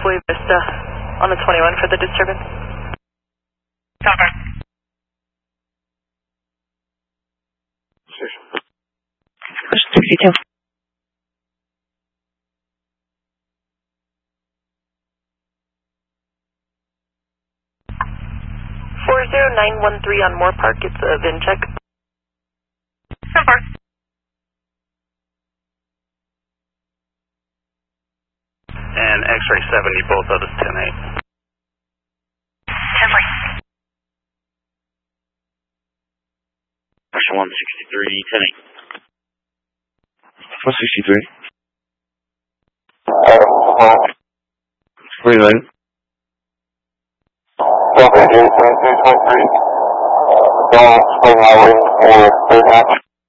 Boy Vista on the 21 for the disturbance. Copy. 62. 40913 on Moore Park, it's a VIN check. 10-4. And X-ray 70, both of us 10-8. 10-4. Section 163, 10-8. 163. 49. 788, 23, 23. Don't spring highway for 3 match.